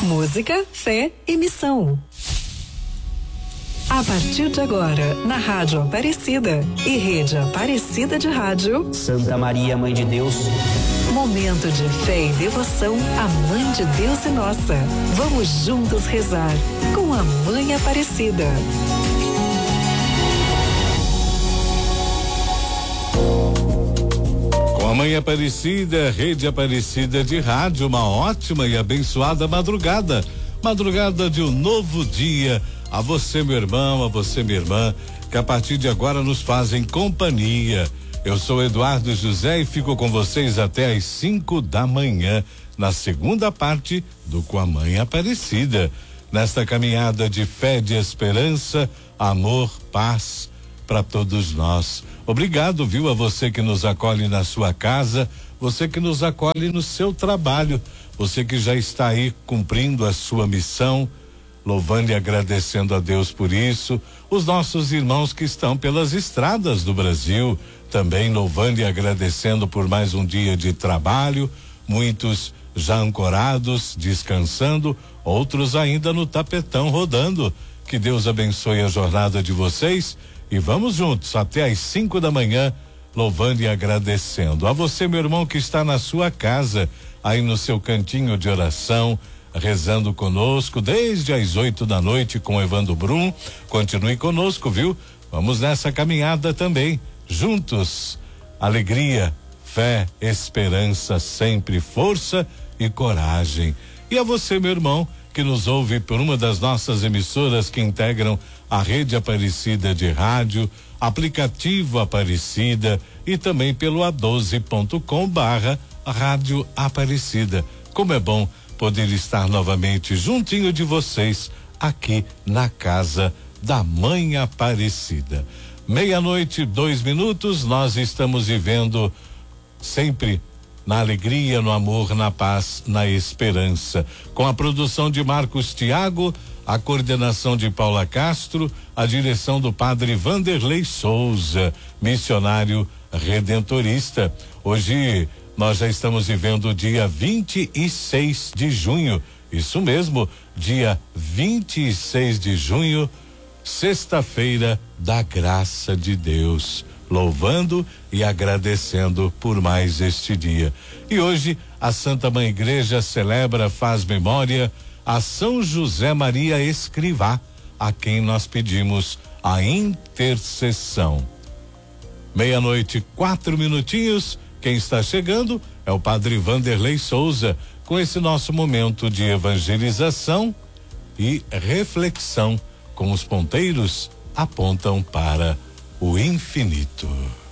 Música, fé e missão. A partir de agora, na Rádio Aparecida e Rede Aparecida de Rádio, Santa Maria, Mãe de Deus. Momento de fé e devoção à Mãe de Deus e nossa. Vamos juntos rezar com a Mãe Aparecida. Com a Mãe Aparecida, Rede Aparecida de Rádio, uma ótima e abençoada madrugada. Madrugada de um novo dia. A você, meu irmão, a você, minha irmã, que a partir de agora nos fazem companhia. Eu sou Eduardo José e fico com vocês até às 5 da manhã, na segunda parte do Com a Mãe Aparecida. Nesta caminhada de fé, de esperança, amor, paz para todos nós. Obrigado, viu, a você que nos acolhe na sua casa, você que nos acolhe no seu trabalho, você que já está aí cumprindo a sua missão, louvando e agradecendo a Deus por isso, os nossos irmãos que estão pelas estradas do Brasil, também louvando e agradecendo por mais um dia de trabalho, muitos já ancorados, descansando, outros ainda no tapetão rodando. Que Deus abençoe a jornada de vocês e vamos juntos até às 5 da manhã, louvando e agradecendo. A você, meu irmão, que está na sua casa, aí no seu cantinho de oração, rezando conosco desde as 8 da noite com Evandro Brum. Continue conosco, viu? Vamos nessa caminhada também, juntos. Alegria, fé, esperança, sempre força e coragem. E a você, meu irmão, que nos ouve por uma das nossas emissoras que integram a Rede Aparecida de Rádio, aplicativo Aparecida e também pelo a12.com/Rádio Aparecida. Como é bom poder estar novamente juntinho de vocês aqui na casa da Mãe Aparecida. 12:02, nós estamos vivendo sempre na alegria, no amor, na paz, na esperança. Com a produção de Marcos Tiago, a coordenação de Paula Castro, a direção do padre Vanderlei Souza, missionário redentorista. Hoje nós já estamos vivendo o dia 26 de junho. Isso mesmo, dia 26 de junho, sexta-feira da graça de Deus. Louvando e agradecendo por mais este dia. E hoje a Santa Mãe Igreja celebra, faz memória a São José Maria Escrivá, a quem nós pedimos a intercessão. 12:04. Quem está chegando é o padre Vanderlei Souza, com esse nosso momento de evangelização e reflexão, com os ponteiros apontam para o infinito.